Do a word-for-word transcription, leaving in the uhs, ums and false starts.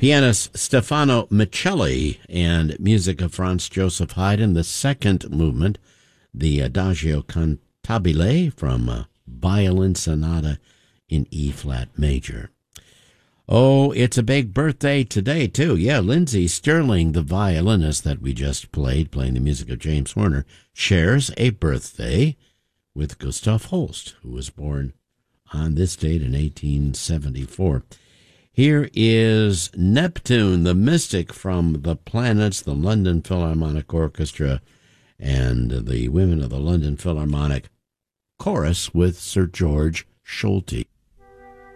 Pianist Stefano Michelli and music of Franz Joseph Haydn. The second movement, the Adagio Cantabile from a Violin Sonata in E-flat major. Oh, it's a big birthday today, too. Yeah, Lindsey Stirling, the violinist that we just played, playing the music of James Horner, shares a birthday with Gustav Holst, who was born on this date in eighteen seventy-four. Here is Neptune, the Mystic from The Planets, the London Philharmonic Orchestra, and the Women of the London Philharmonic Chorus with Sir George Solti.